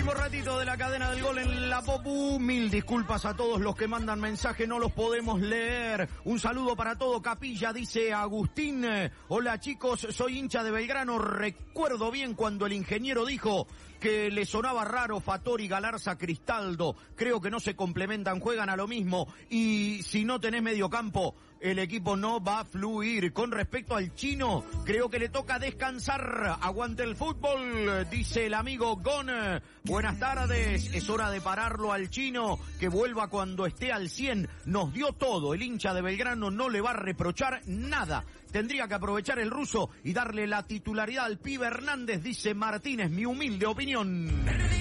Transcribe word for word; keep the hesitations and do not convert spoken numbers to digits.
Un ratito de la cadena del gol en la Popu. Mil disculpas a todos los que mandan mensaje, no los podemos leer. Un saludo para todo Capilla, dice Agustín. Hola chicos, soy hincha de Belgrano. Recuerdo bien cuando el ingeniero dijo que le sonaba raro Fattori, Galarza, Cristaldo. Creo que no se complementan, juegan a lo mismo. Y si no tenés medio campo, el equipo no va a fluir. Con respecto al chino, creo que le toca descansar. Aguante el fútbol, dice el amigo Gon. Buenas tardes, es hora de pararlo al chino, que vuelva cuando esté al cien. Nos dio todo, el hincha de Belgrano no le va a reprochar nada. Tendría que aprovechar el ruso y darle la titularidad al pibe Hernández, dice Martínez, mi humilde opinión.